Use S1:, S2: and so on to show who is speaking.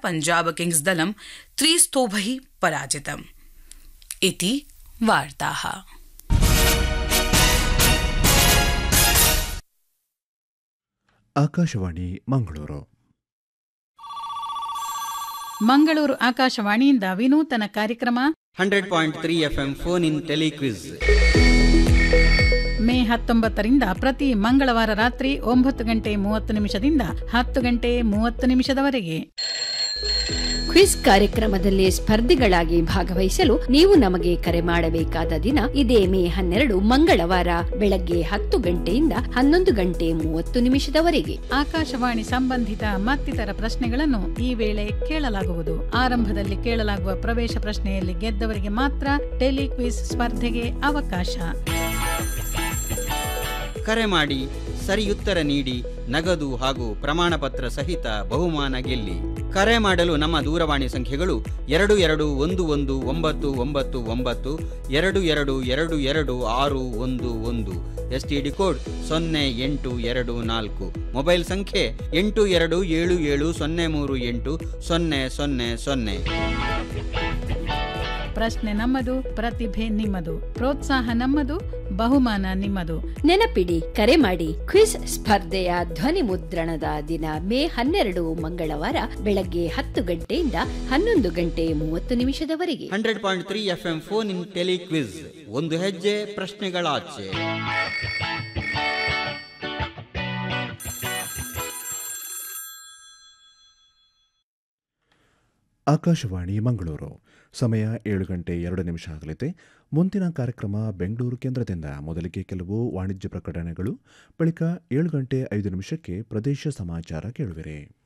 S1: Punjab Kings दलं 3-0 पराजितम् इति वार्ताः।
S2: ಆಕಾಶವಾಣಿ ಮಂಗಳೂರು.
S3: ಮಂಗಳೂರು ಆಕಾಶವಾಣಿಯಿಂದ ವಿನೂತನ ಕಾರ್ಯಕ್ರಮ
S4: 100.3 FM phone in telequiz.
S3: May 19ರಿಂದ ಪ್ರತಿ ಮಂಗಳವಾರ ರಾತ್ರಿ 9:30 10:30
S5: ಕ್ವಿಜ್ ಕಾರ್ಯಕ್ರಮದಲ್ಲಿ ಸ್ಪರ್ಧಿಗಳಾಗಿ ಭಾಗವಹಿಸಲು ನೀವು ನಮಗೆ ಕರೆ ಮಾಡಬೇಕಾದ ದಿನ ಇದೇ ಮೇ 12 ಮಂಗಳವಾರ ಬೆಳಗ್ಗೆ 10 ಗಂಟೆಯಿಂದ 11:30
S3: ಆಕಾಶವಾಣಿ ಸಂಬಂಧಿತ ಮತ್ತಿತರ ಪ್ರಶ್ನೆಗಳನ್ನು ಈ ವೇಳೆ ಕೇಳಲಾಗುವುದು. ಆರಂಭದಲ್ಲಿ ಕೇಳಲಾಗುವ ಪ್ರವೇಶ ಪ್ರಶ್ನೆಯಲ್ಲಿ ಗೆದ್ದವರಿಗೆ ಮಾತ್ರ ಟೆಲಿಕ್ವಿಜ್ ಸ್ಪರ್ಧೆಗೆ ಅವಕಾಶ.
S4: ಕರೆ ಮಾಡಿ ಸರಿಯುತ್ತರ ನೀಡಿ ನಗದು ಹಾಗೂ ಪ್ರಮಾಣ ಪತ್ರ ಸಹಿತ ಬಹುಮಾನ ಗೆಲ್ಲಿ. ಕರೆ ಮಾಡಲು ನಮ್ಮ ದೂರವಾಣಿ ಸಂಖ್ಯೆಗಳು 22119999 22222611, STD ಕೋಡ್ 0824, ಮೊಬೈಲ್ ಸಂಖ್ಯೆ 8277038000.
S3: ಪ್ರಶ್ನೆ ನಮ್ಮದು, ಪ್ರತಿಭೆ ನಿಮ್ಮದು, ಪ್ರೋತ್ಸಾಹ ನಮ್ಮದು, ಬಹುಮಾನ ನಿಮ್ಮದು.
S5: ನೆನಪಿಡಿ, ಕರೆ ಮಾಡಿ. ಕ್ವಿಜ್ ಸ್ಪರ್ಧೆಯ ಧ್ವನಿ ಮುದ್ರಣದ ದಿನ ಮೇ 12 ಮಂಗಳವಾರ ಬೆಳಗ್ಗೆ 10 ಗಂಟೆಯಿಂದ 11:30
S4: 100.3 FM ಫೋನ್ ಇನ್ ಟೆಲಿಕ್ವಿಜ್. ಒಂದು ಹೆಜ್ಜೆ ಪ್ರಶ್ನೆಗಳಾಚೆ.
S2: ಆಕಾಶವಾಣಿ ಮಂಗಳೂರು. ಸಮಯ 7:02 ಆಗಲಿದೆ. ಮುಂದಿನ ಕಾರ್ಯಕ್ರಮ ಬೆಂಗಳೂರು ಕೇಂದ್ರದಿಂದ. ಮೊದಲಿಗೆ ಕೆಲವು ವಾಣಿಜ್ಯ ಪ್ರಕಟಣೆಗಳು, ಬಳಿಕ 7:05 ಪ್ರದೇಶ ಸಮಾಚಾರ ಕೇಳುವಿರಿ.